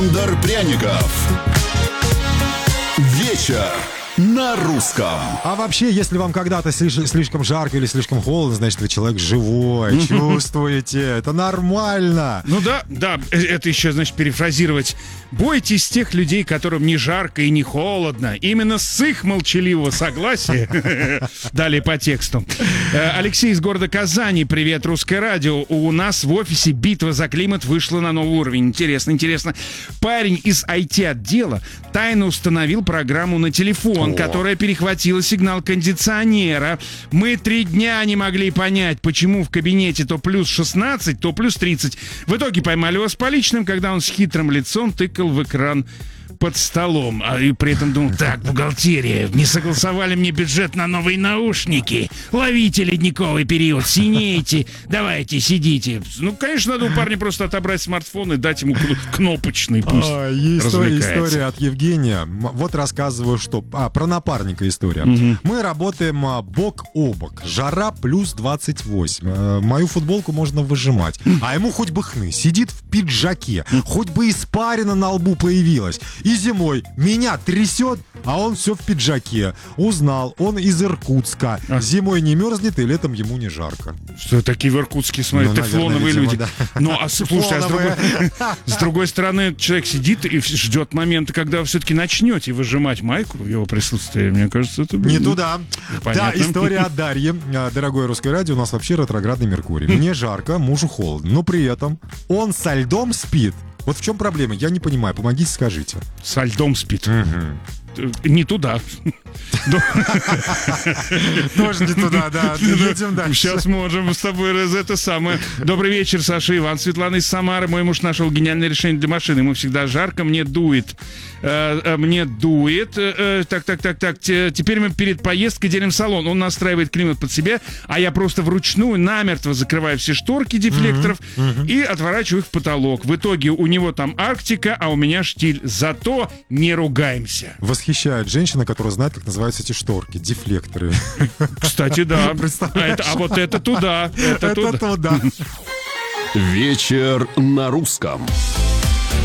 Дар пряников. Вечер на русском. А вообще, если вам когда-то слишком жарко или слишком холодно, значит, вы человек живой, чувствуете, это нормально. Ну да, это еще, значит, перефразировать. Бойтесь тех людей, которым не жарко и не холодно. Именно с их молчаливого согласия. Далее по тексту. Алексей из города Казани. Привет, Русское радио. У нас в офисе битва за климат вышла на новый уровень. Интересно. Парень из IT-отдела тайно установил программу на телефон, которая перехватила сигнал кондиционера. Мы 3 дня не могли понять, почему в кабинете то плюс 16, то плюс 30. В итоге поймали его с поличным, когда он с хитрым лицом тыкал в экран под столом, и при этом думал: так, бухгалтерия, не согласовали мне бюджет на новые наушники, ловите ледниковый период, синеете, давайте, сидите. Ну, конечно, надо у парня просто отобрать смартфон и дать ему кнопочный, пусть развлекается. История от Евгения. Вот рассказываю, что... про напарника история. Мы работаем бок о бок. Жара плюс 28. Мою футболку можно выжимать. А ему хоть бы хны. Сидит в пиджаке. Хоть бы испарина на лбу появилась. И зимой меня трясет, а он все в пиджаке. Узнал, он из Иркутска. Зимой не мерзнет, и летом ему не жарко. Что такие в Иркутске, смотри, тефлоновые люди. Да. Ну, а слушай, с другой стороны, человек сидит и ждет момента, когда вы все-таки начнете выжимать майку в его присутствии. Мне кажется, это... Не туда. Понятно. Да, история от Дарьи. Дорогое Русское радио, у нас вообще ретроградный Меркурий. Мне жарко, мужу холодно, но при этом он со льдом спит. Вот в чем проблема? Я не понимаю. Помогите, скажите. Со льдом спит. Не туда. Тоже не туда, да. Едем дальше. Сейчас можем с тобой это самое. Добрый вечер, Саша, Иван, Светлана из Самары. Мой муж нашел гениальное решение для машины. Ему всегда жарко, мне дует. Мне дует. Так. Теперь мы перед поездкой делим салон. Он настраивает климат под себя, а я просто вручную намертво закрываю все шторки дефлекторов и отворачиваю их в потолок. В итоге у него там Арктика, а у меня штиль. Зато не ругаемся. Восхищает женщина, которая знает, как называются эти шторки, дефлекторы. Кстати, да. А вот это туда. Это туда. Вечер на русском.